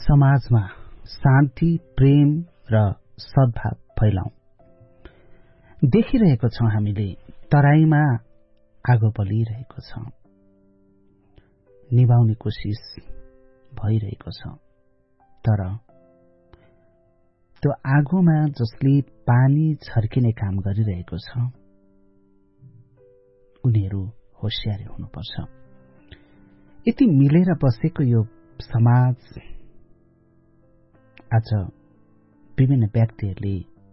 समाजमा शान्ति, प्रेम र सद्भाव फैलाउँ। देखिरहेको छौं हामीले तराईमा आगो बलिरहेको छ, निभाउने कोसिस भइरहेको छ, तर त्यो आगोमा जसले पानी छर्किने काम गरिरहेको छ उनीहरू होशियारी हुनुपर्छ। यति मिलेर बसेको यो समाज आज विभिन्न व्यक्तिहरूले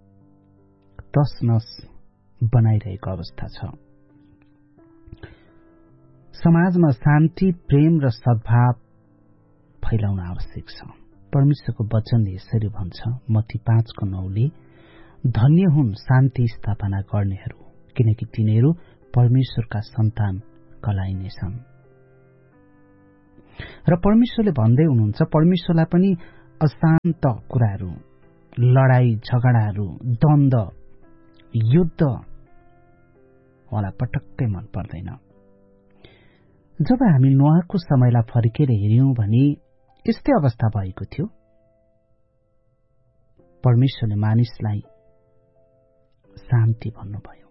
तसनस बनाइरहेको अवस्था छ। समाजमा शान्ति, प्रेम र सद्भाव फैलाउन आवश्यक छ। परमेश्वरको वचनले यसरी भन्छ, मत्ती 5:9ले, धन्य हुन् शान्ति स्थापना गर्नेहरू, किनकि तिनीहरू परमेश्वरका सन्तान कहलाइनेछन्। र परमेश्वरले भन्दै हुनुहुन्छ, परमेश्वरलाई पनि अशान्त कुराहरू, लडाई झगडाहरू, द्वन्द, युद्ध उहाँलाई पटक्कै मन पर्दैन। जब हामी नोआको समयलाई फर्केर हेर्यौं भने यस्तै अवस्था भएको थियो। परमेश्वरले मानिसलाई शान्ति भन्नुभयो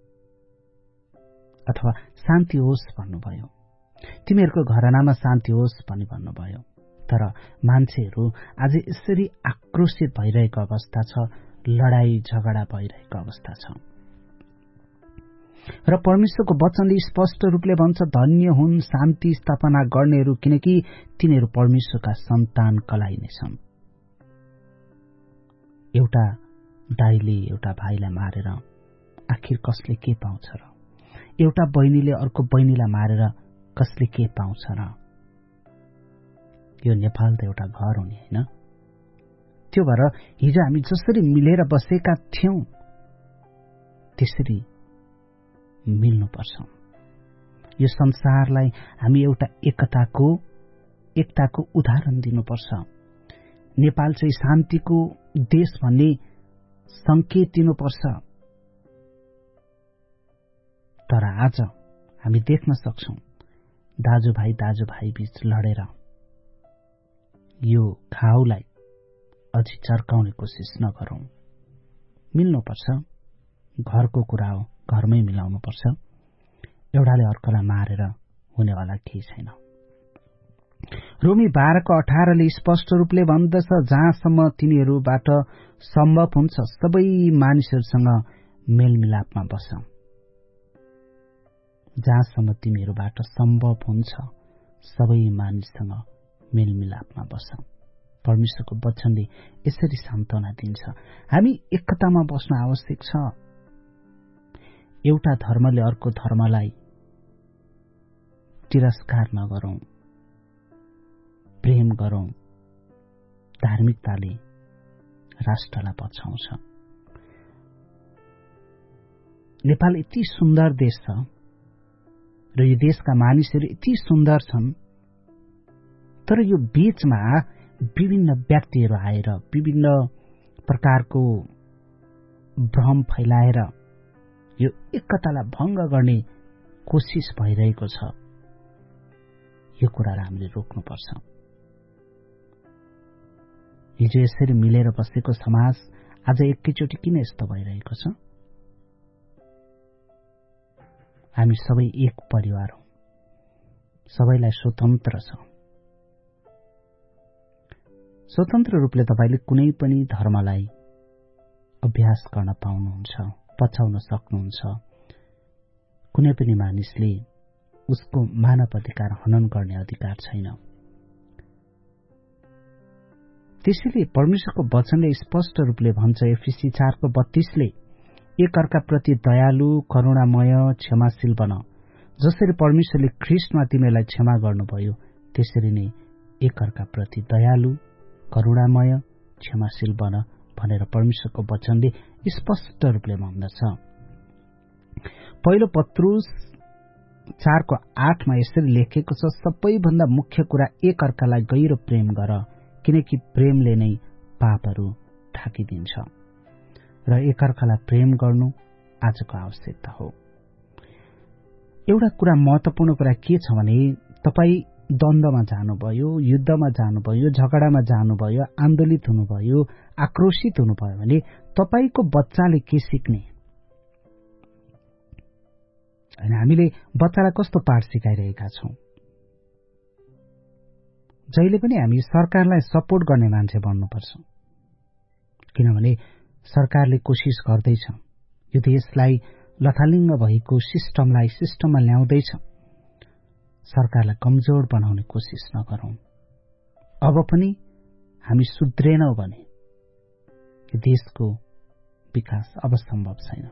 अथवा शान्ति होस् भन्नुभयो, तिमीहरूको घरानामा शान्ति होस् भनी भन्नुभयो। तर मान्छेहरू आज यसरी आक्रोशित भइरहेको अवस्था छ, लडाई झगडा भइरहेको अवस्था छ। र परमेश्वरको वचनले स्पष्ट रूपले भन्छ, धन्य हुन् शान्ति स्थापना गर्नेहरू, किनकि तिनीहरू परमेश्वरका सन्तान कहलाइनेछन्। एउटा दाइले एउटा भाइलाई मारेर आखिर कसले के पाउँछ र? एउटा बहिनीले अर्को बहिनीलाई मारेर कसले के पाउँछ र? यो नेपाल त एउटा घर हुने होइन। त्यो भएर हिजो हामी जसरी मिलेर बसेका थियौं त्यसरी मिल्नुपर्छ। यो संसारलाई हामी एउटा एकताको उदाहरण दिनुपर्छ। नेपाल चाहिँ शान्तिको देश भन्ने संकेत दिनुपर्छ। तर आज हामी देख्न सक्छौं दाजुभाइ बीच लडेर यो घाउलाई अझै चर्काउने कोसिस नगरौं। मिल्नुपर्छ, घरको कुरा हो, घरमै मिलाउनुपर्छ। एउटाले अर्कोलाई मारेर हुनेवाला केही छैन। रोमी 12:18ले स्पष्ट रूपले भन्दछ, जहाँसम्म तिनीहरूबाट सम्भव हुन्छ सबै मानिसहरूसँग मेलमिलापमा बस। जहाँसम्म तिमीहरूबाट सम्भव हुन्छ सबै मानिससँग मेलमिलापमा बस। परमेश्वरको वचनले यसरी सान्त्वना दिन्छ। हामी एकतामा बस्न आवश्यक छ। एउटा धर्मले अर्को धर्मलाई तिरस्कार नगरौं, प्रेम गरौं। धार्मिकताले राष्ट्रलाई बचाउँछ। नेपाल यति सुन्दर देश छ र यो देशका मानिसहरू यति सुन्दर छन्, तर यो बीचमा विभिन्न व्यक्तिहरू आएर विभिन्न प्रकारको भ्रम फैलाएर यो एकतालाई भंग गर्ने कोसिस भइरहेको छ। यो कुरालाई हामीले रोक्नुपर्छ। हिजो यसरी मिलेर बसेको समाज आज एकैचोटि किन यस्तो भइरहेको छ? हामी सबै एक परिवार हौं, सबैलाई स्वतन्त्र छ। स्वतन्त्र रूपले तपाईले कुनै पनि धर्मलाई अभ्यास गर्न पाउनुहुन्छ, पछाउन सक्नुहुन्छ। कुनै पनि मानिसले उसको मानव अधिकार हनन गर्ने अधिकार छैन। त्यसैले परमेश्वरको वचनले स्पष्ट रूपले भन्छ, एफिसी 4:32ले, एकअर्का प्रति दयालु, करुणामय, क्षमाशील बन, जसरी परमेश्वरले ख्रीष्टमा तिमीलाई क्षमा गर्नुभयो त्यसरी नै एकअर्का प्रति दयालु, करुणामय, क्षमाशील बन भनेर परमेश्वरको वचनले स्पष्ट रूपले भन्दछ। पहिलो पत्रुस 4:8मा यसरी लेखेको छ, सबैभन्दा मुख्य कुरा एकअर्कालाई गहिरो प्रेम गर, किनकि प्रेमले नै पापहरू ढाकिदिन्छ। र एकअर्कालाई प्रेम गर्नु आजको आवश्यकता हो। एउटा कुरा महत्वपूर्ण कुरा के छ भने, तपाई द्वन्द्वमा जानुभयो, युद्धमा जानुभयो, झगडामा जानुभयो, आन्दोलित हुनुभयो, आक्रोशित हुनुभयो भने तपाईको बच्चाले के सिक्ने? अनि हामीले बच्चालाई कस्तो पाठ सिकाइरहेका छौं? जहिले पनि हामी सरकारलाई सपोर्ट गर्ने मान्छे बन्नुपर्छ, किनभने सरकारले कोसिस गर्दैछ, यो देशलाई लथालिङ्ग भएको सिस्टममा ल्याउँदैछ। सरकारलाई कमजोर बनाउने कोसिस नगरौं। अब पनि हामी सुध्रेनौं भने यो देशको विकास अब सम्भव छैन।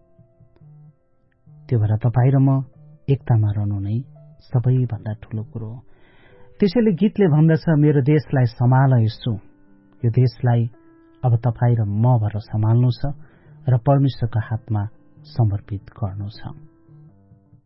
त्यो भएर तपाईँ र म एकतामा रहनु नै सबैभन्दा ठूलो कुरो हो। त्यसैले गीतले भन्दछ, मेरो देशलाई सम्हाल यसो, यो देशलाई अब तपाईँ र म भएर सम्हाल्नु छ र परमेश्वरको हातमा समर्पित गर्नु छ।